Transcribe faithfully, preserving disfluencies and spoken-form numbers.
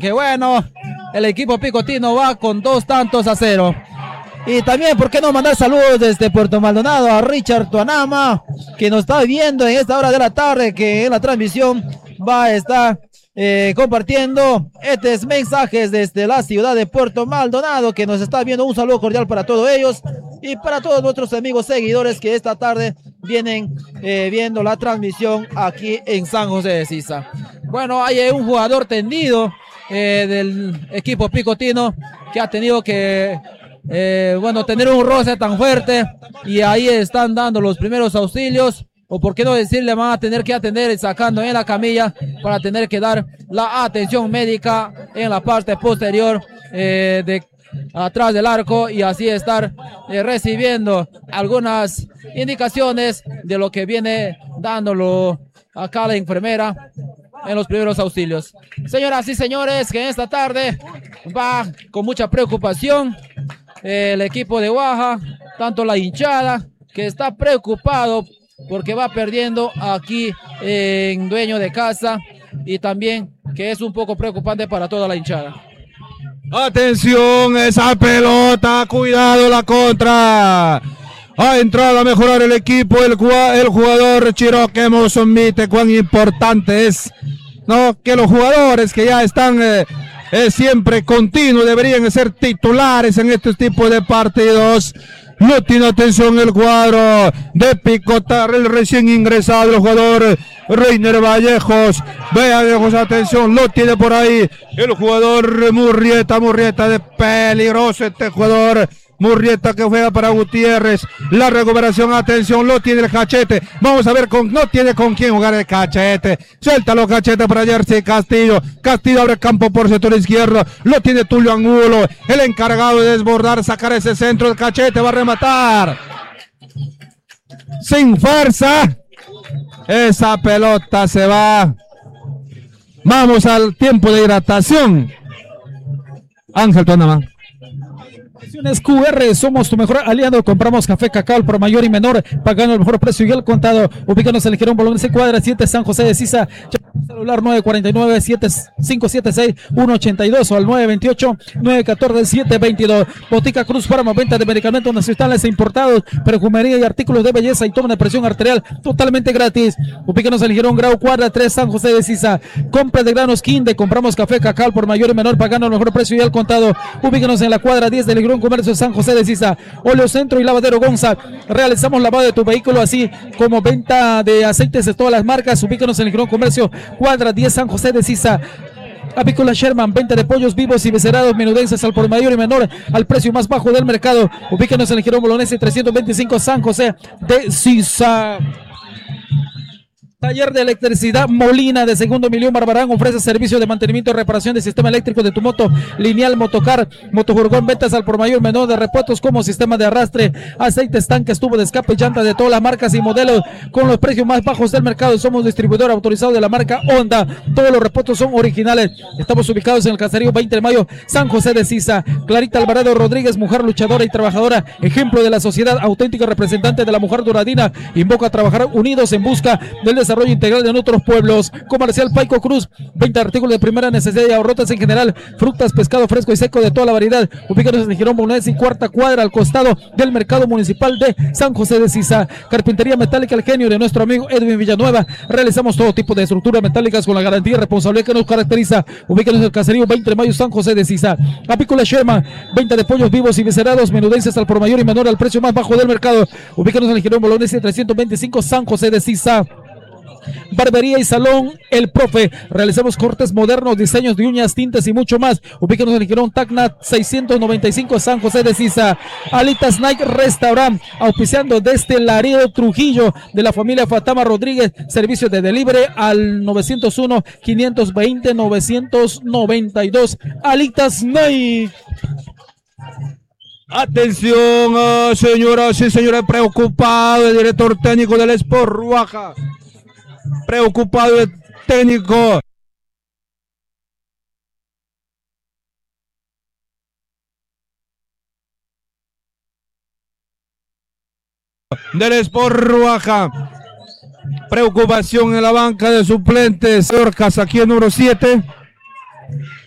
que bueno, el equipo picotino va con dos tantos a cero. Y también, ¿por qué no mandar saludos desde Puerto Maldonado a Richard Tuanama, que nos está viendo en esta hora de la tarde, que en la transmisión va a estar eh, compartiendo estos mensajes desde la ciudad de Puerto Maldonado, que nos está viendo. Un saludo cordial para todos ellos y para todos nuestros amigos seguidores que esta tarde vienen eh, viendo la transmisión aquí en San José de Sisa. Bueno, hay un jugador tendido eh, del equipo picotino que ha tenido que Eh, bueno, tener un roce tan fuerte, y ahí están dando los primeros auxilios, o por qué no decirle, van a tener que atender sacando en la camilla para tener que dar la atención médica en la parte posterior eh, de atrás del arco, y así estar eh, recibiendo algunas indicaciones de lo que viene dándolo acá la enfermera en los primeros auxilios. Señoras y señores, que esta tarde va con mucha preocupación el equipo de Guaja, tanto la hinchada, que está preocupado porque va perdiendo aquí en dueño de casa, y también que es un poco preocupante para toda la hinchada. Atención, esa pelota, cuidado la contra. Ha entrado a mejorar el equipo, el, el jugador Chiroque Mozomite. Cuán importante es, ¿no?, que los jugadores que ya están eh, eh, siempre continuos deberían ser titulares en estos tipos de partidos. No tiene atención el cuadro de Picotar, el recién ingresado, el jugador Reiner Vallejos. Vallejos, atención, lo tiene por ahí el jugador Murrieta. Murrieta, de peligroso este jugador. Murrieta, que juega para Gutiérrez. La recuperación, atención, lo tiene el Cachete. Vamos a ver, con, no tiene con quién jugar el Cachete. Suéltalo, Cachete, para Jersey Castillo. Castillo abre campo por sector izquierdo. Lo tiene Tulio Angulo, el encargado de desbordar, sacar ese centro. El Cachete va a rematar sin fuerza. Esa pelota se va. Vamos al tiempo de hidratación. Ángel Tonama. Q R, somos tu mejor aliado. Compramos café, cacao, por mayor y menor, pagando el mejor precio y el contado. Ubícanos en el Girón Bolognesi, cuadra siete, San José de Sisa. Celular nueve cuatro nueve, cinco siete seis, uno ocho dos o al nueve veintiocho, nueve catorce, siete veintidós. Botica Cruz Pharma, venta de medicamentos nacionales e importados, perfumería y artículos de belleza y toma de presión arterial totalmente gratis. Ubícanos en el Girón Grau, cuadra tres, San José de Sisa. Compra de granos Quinde, compramos café, cacao por mayor y menor, pagando el mejor precio y el contado. Ubícanos en la cuadra diez del Girón Comercio San José de Sisa. Óleo Centro y Lavadero Gonza. Realizamos lavado de tu vehículo, así como venta de aceites de todas las marcas. Ubícanos en el Girón Comercio, cuadra diez, San José de Sisa. Avícola Sherman, venta de pollos vivos y becerrados menudenses al por mayor y menor, al precio más bajo del mercado. Ubícanos en el Girón Bolognesi trescientos veinticinco, San José de Sisa. Taller de electricidad Molina de Segundo Millón Barbarán ofrece servicio de mantenimiento y reparación de sistema eléctrico de tu moto, lineal, motocar, motojurgón, ventas al por mayor menor de repuestos como sistema de arrastre, aceites, tanques, tubo de escape, llantas de todas las marcas y modelos con los precios más bajos del mercado. Somos distribuidor autorizado de la marca Honda. Todos los repuestos son originales. Estamos ubicados en el caserío veinte de mayo, San José de Sisa. Clarita Alvarado Rodríguez, mujer luchadora y trabajadora, ejemplo de la sociedad, auténtica representante de la mujer duradina, invoca a trabajar unidos en busca del desarrollo integral de nuestros pueblos. Comercial Paico Cruz, veinte artículos de primera necesidad y ahorrotas en general, frutas, pescado fresco y seco de toda la variedad. Ubícanos en el Girón Bolognesi, cuarta cuadra, al costado del mercado municipal de San José de Sisa. Carpintería metálica, el genio de nuestro amigo Edwin Villanueva. Realizamos todo tipo de estructuras metálicas con la garantía y responsabilidad que nos caracteriza. Ubícanos en el caserío veinte de mayo, San José de Sisa. Apícola Sherman, venta de pollos vivos y viscerados menudenses al por mayor y menor, al precio más bajo del mercado. Ubícanos en el Girón Bolognesi trescientos veinticinco, San José de Sisa. Barbería y Salón El Profe. Realizamos cortes modernos, diseños de uñas, tintes y mucho más. Ubícanos en el Girón Tacna seiscientos noventa y cinco, San José de Sisa. Alitas Night Restaurant, auspiciando desde Laredo, Trujillo, de la familia Fatama Rodríguez. Servicio de delivery al nueve cero uno, cinco dos cero, nueve nueve dos. Alitas Night. Atención, oh, señoras y señores, preocupado el director técnico del Sport Ruaja. Preocupado el técnico del Sport Ruaja. Preocupación en la banca de suplentes. Señor Casaquí, número siete.